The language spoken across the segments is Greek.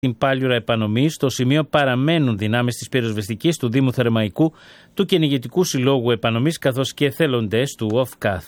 Στην Πάλιουρα επανομή, στο σημείο παραμένουν δυνάμεις της πυροσβεστικής, του Δήμου Θερμαϊκού, του Κυνηγητικού Συλλόγου Επανομής καθώς και εθελοντές του ΟΦΚΑΘ.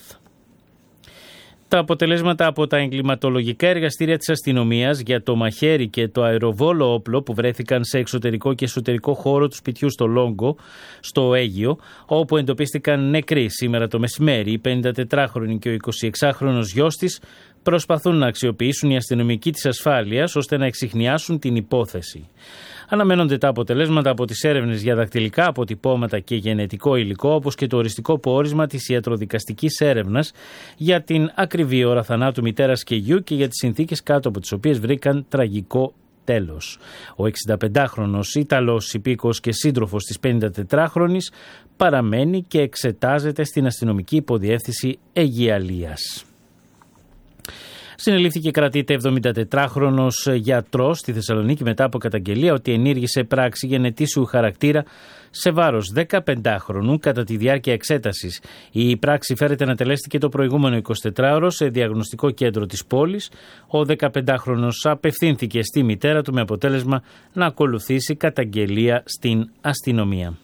Τα αποτελέσματα από τα εγκληματολογικά εργαστήρια της αστυνομίας για το μαχαίρι και το αεροβόλο όπλο που βρέθηκαν σε εξωτερικό και εσωτερικό χώρο του σπιτιού στο Λόγκο, στο Αίγυο, όπου εντοπίστηκαν νεκροί σήμερα το μεσημέρι. Η 54χρονη και ο 26χρονος γιος της προσπαθούν να αξιοποιήσουν οι αστυνομικοί της ασφάλειας ώστε να εξιχνιάσουν την υπόθεση. Αναμένονται τα αποτελέσματα από τις έρευνες για δακτυλικά αποτυπώματα και γενετικό υλικό, όπως και το οριστικό πόρισμα της ιατροδικαστικής έρευνας για την ακριβή ώρα θανάτου μητέρας και γιου και για τις συνθήκες κάτω από τις οποίες βρήκαν τραγικό τέλος. Ο 65χρονος Ιταλός υπήκος και σύντροφος της 54χρονης παραμένει και εξετάζεται στην αστυνομική υποδιεύθυνση Αιγιαλίας. Συνελήφθηκε και κρατείται 74χρονος γιατρός στη Θεσσαλονίκη μετά από καταγγελία ότι ενήργησε πράξη γενετήσιου χαρακτήρα σε βάρος 15χρονου κατά τη διάρκεια εξέτασης. Η πράξη φέρεται να τελέστηκε το προηγούμενο 24ωρο σε διαγνωστικό κέντρο της πόλης. Ο 15χρονος απευθύνθηκε στη μητέρα του με αποτέλεσμα να ακολουθήσει καταγγελία στην αστυνομία.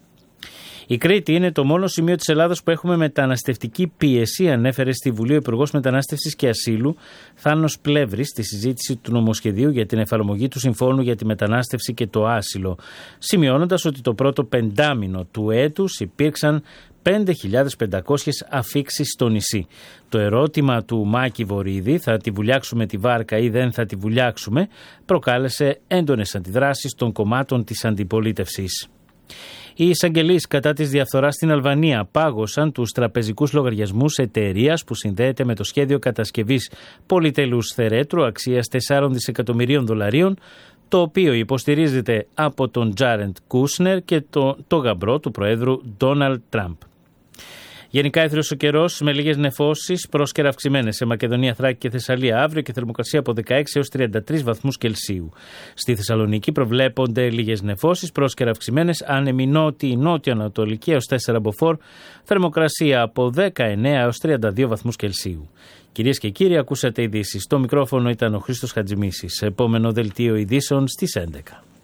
Η Κρήτη είναι το μόνο σημείο της Ελλάδας που έχουμε μεταναστευτική πίεση, ανέφερε στη Βουλή ο Υπουργός Μετανάστευσης και Ασύλου Θάνος Πλεύρης στη συζήτηση του νομοσχεδίου για την εφαρμογή του Συμφώνου για τη Μετανάστευση και το Άσυλο, σημειώνοντας ότι το πρώτο πεντάμινο του έτους υπήρξαν 5.500 αφίξεις στο νησί. Το ερώτημα του Μάκη Βορίδη, θα τη βουλιάξουμε τη βάρκα ή δεν θα τη βουλιάξουμε, προκάλεσε έντονες αντιδράσεις των κομμάτων της αντιπολίτευσης. Οι εισαγγελείς κατά της διαφθοράς στην Αλβανία πάγωσαν τους τραπεζικούς λογαριασμούς εταιρείας που συνδέεται με το σχέδιο κατασκευής πολυτελούς θερέτρου αξίας $4 δισεκατομμυρίων, το οποίο υποστηρίζεται από τον Τζάρεντ Κούσνερ και το γαμπρό του Προέδρου Ντόναλντ Τραμπ. Γενικά έθριος ο καιρός με λίγες νεφώσεις, πρόσκαιρα αυξημένες σε Μακεδονία, Θράκη και Θεσσαλία αύριο και θερμοκρασία από 16 έως 33 βαθμούς Κελσίου. Στη Θεσσαλονίκη προβλέπονται λίγες νεφώσεις, πρόσκαιρα αυξημένες, άνεμη νότιο-ανατολική έως 4 μποφόρ, θερμοκρασία από 19 έως 32 βαθμούς Κελσίου. Κυρίες και κύριοι, ακούσατε ειδήσεις. Στο μικρόφωνο ήταν ο Χρήστος Χατζημίσης. Επόμενο δελτίο ειδήσεων στις 11.